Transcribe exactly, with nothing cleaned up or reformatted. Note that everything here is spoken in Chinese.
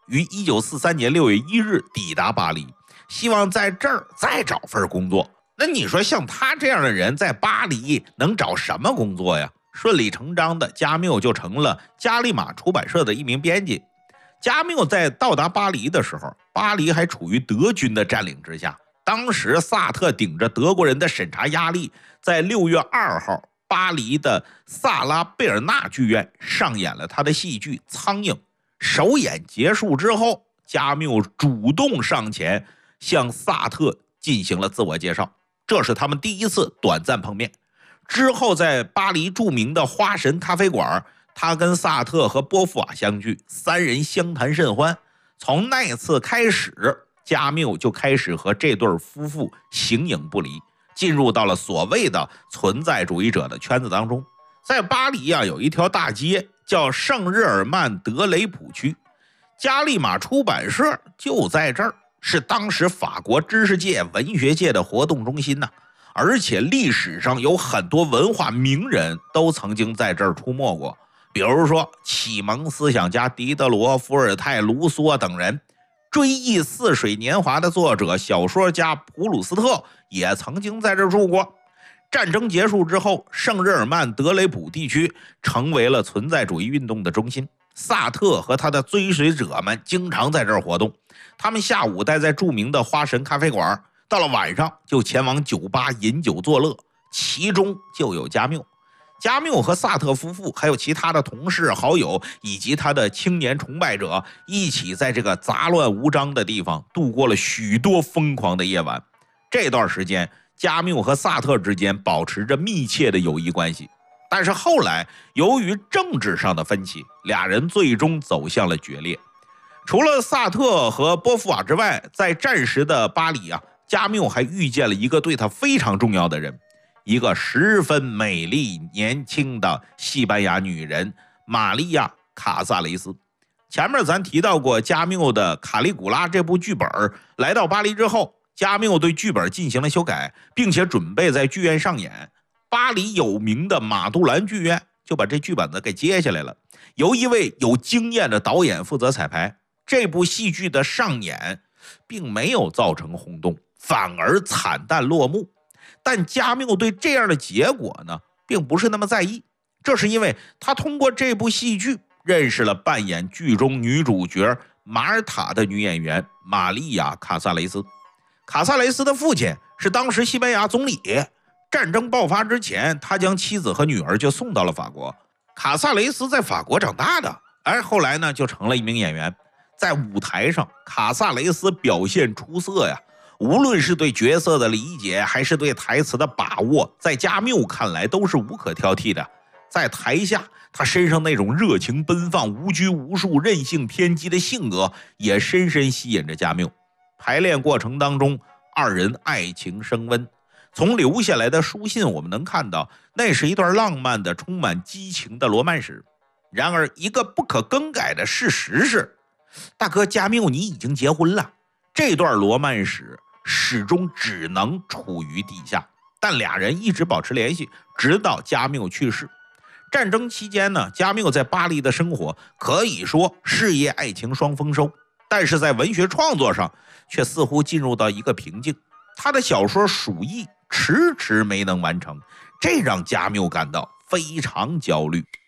于一九四三年六月一日抵达巴黎，希望在这儿再找份工作。那你说像他这样的人在巴黎能找什么工作呀？顺理成章的，加缪就成了加利玛出版社的一名编辑。加缪在到达巴黎的时候，巴黎还处于德军的占领之下。当时萨特顶着德国人的审查压力，在六月二号巴黎的萨拉贝尔纳剧院上演了他的戏剧《苍蝇》。首演结束之后，加缪主动上前向萨特进行了自我介绍，这是他们第一次短暂碰面。之后在巴黎著名的花神咖啡馆，他跟萨特和波伏瓦相聚，三人相谈甚欢。从那次开始，加缪就开始和这对夫妇形影不离，进入到了所谓的存在主义者的圈子当中。在巴黎啊，有一条大街叫圣日耳曼德雷普区，加利玛出版社就在这儿，是当时法国知识界、文学界的活动中心呢、啊。而且历史上有很多文化名人都曾经在这儿出没过，比如说启蒙思想家狄德罗、伏尔泰、卢梭等人。追忆似水年华的作者、小说家普鲁斯特也曾经在这儿住过。战争结束之后，圣日耳曼德雷普地区成为了存在主义运动的中心。萨特和他的追随者们经常在这儿活动，他们下午待在著名的花神咖啡馆，到了晚上就前往酒吧饮酒作乐，其中就有加缪。加缪和萨特夫妇还有其他的同事好友以及他的青年崇拜者一起在这个杂乱无章的地方度过了许多疯狂的夜晚。这段时间加缪和萨特之间保持着密切的友谊关系，但是后来由于政治上的分歧，俩人最终走向了决裂。除了萨特和波伏瓦之外，在战时的巴黎啊，加缪还遇见了一个对他非常重要的人，一个十分美丽年轻的西班牙女人玛利亚·卡萨雷斯。前面咱提到过加缪的《卡利古拉》这部剧本，来到巴黎之后，加缪对剧本进行了修改，并且准备在剧院上演。巴黎有名的马杜兰剧院就把这剧本子给接下来了，由一位有经验的导演负责彩排。这部戏剧的上演并没有造成轰动，反而惨淡落幕。但加缪对这样的结果呢，并不是那么在意，这是因为他通过这部戏剧认识了扮演剧中女主角马尔塔的女演员玛利亚·卡萨雷斯。卡萨雷斯的父亲是当时西班牙总理，战争爆发之前，他将妻子和女儿就送到了法国。卡萨雷斯在法国长大的，而后来呢，就成了一名演员。在舞台上，卡萨雷斯表现出色呀，无论是对角色的理解，还是对台词的把握，在加缪看来都是无可挑剔的。在台下，他身上那种热情奔放、无拘无束、任性偏激的性格，也深深吸引着加缪。排练过程当中，二人爱情升温。从留下来的书信我们能看到，那是一段浪漫的、充满激情的罗曼史。然而，一个不可更改的事实是，大哥加缪，你已经结婚了。这段罗曼史始终只能处于地下，但俩人一直保持联系，直到加缪去世。战争期间呢，加缪在巴黎的生活可以说事业爱情双丰收，但是在文学创作上却似乎进入到一个瓶颈。他的小说《鼠疫》迟迟没能完成，这让加缪感到非常焦虑。